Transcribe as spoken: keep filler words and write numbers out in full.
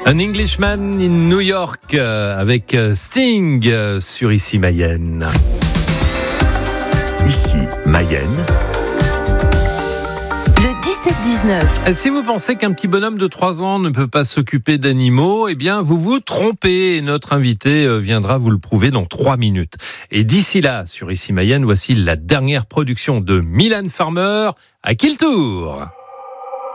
An Englishman in New York euh, avec Sting euh, sur Ici Mayenne. Ici Mayenne. Le dix-sept dix-neuf. Si vous pensez qu'un petit bonhomme de trois ans ne peut pas s'occuper d'animaux, eh bien vous vous trompez. Notre invité viendra vous le prouver dans trois minutes. Et d'ici là, sur Ici Mayenne, voici la dernière production de Mylène Farmer. À qui le tour ?